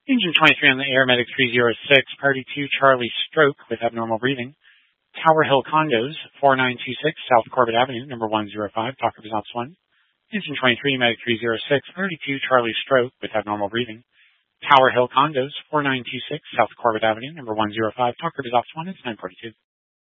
Engine 23 on the air, Medic 306, Party 2, Charlie Stroke with abnormal breathing. Tower Hill Condos, 4926 South Corbett Avenue, number 105, talk results 1. Engine 23, Medic 306, Party 2, Charlie Stroke with abnormal breathing. Tower Hill Condos, 4926 South Corbett Avenue, number 105, talk results 1, it's 942.